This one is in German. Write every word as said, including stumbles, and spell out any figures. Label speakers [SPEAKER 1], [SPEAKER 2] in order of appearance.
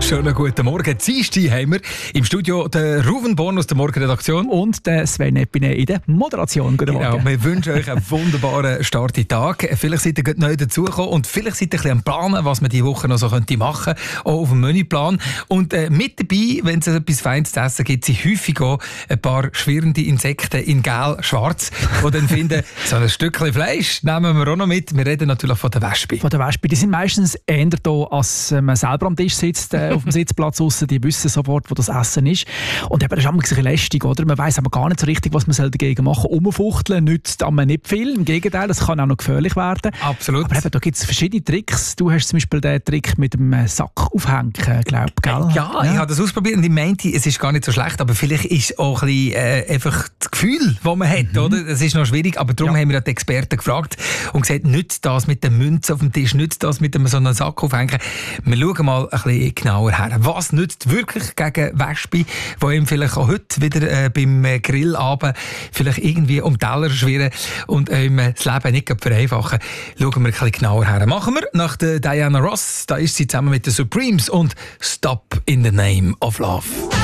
[SPEAKER 1] Schönen guten Morgen. Dienstag haben wir im Studio den Ruven Born aus der Morgenredaktion.
[SPEAKER 2] Und den Sven Epine in der Moderation. Guten Morgen.
[SPEAKER 1] Genau, wir wünschen euch einen wunderbaren Start in den Tag. Vielleicht seid ihr gerade neu dazugekommen und vielleicht seid ihr ein bisschen am Planen, was man diese Woche noch so könnte machen könnte, auch auf dem Menüplan. Und äh, mit dabei, wenn es etwas Feines zu essen gibt, sind häufig auch ein paar schwirrende Insekten in gel-schwarz, die dann finden, so ein Stückchen Fleisch nehmen wir auch noch mit. Wir reden natürlich von der Wespe.
[SPEAKER 2] Von der Wespe. Die sind meistens eher da, als man selber am Tisch sitzt, äh, auf dem Sitzplatz draussen. Die wissen sofort, wo das Essen ist. Und eben, das ist immer ein bisschen lästig, oder? Man weiss aber gar nicht so richtig, was man dagegen machen soll. Umfuchteln nützt aber nicht viel. Im Gegenteil, das kann auch noch gefährlich werden.
[SPEAKER 1] Absolut.
[SPEAKER 2] Aber eben, da gibt es verschiedene Tricks. Du hast zum Beispiel den Trick mit dem Sack aufhängen, glaube ich.
[SPEAKER 1] Ja, ja, ich habe das ausprobiert und ich meinte, es ist gar nicht so schlecht, aber vielleicht ist auch ein bisschen, äh, einfach das Gefühl, das man hat, mhm. oder? Das ist noch schwierig, aber darum ja. haben wir die Experten gefragt und gesagt, nützt das mit der Münze auf dem Tisch, nützt das mit einem so einem Sack aufhängen. Wir schauen mal ein bisschen genauer her. Was nützt wirklich gegen Wespe, die ihm vielleicht auch heute wieder äh, beim Grillabend vielleicht irgendwie um den Teller schwirren und ihm äh, das Leben nicht vereinfachen? Schauen wir ein bisschen genauer her. Machen wir nach der Diana Ross, da ist sie zusammen mit den Supremes und Stop in the Name of Love.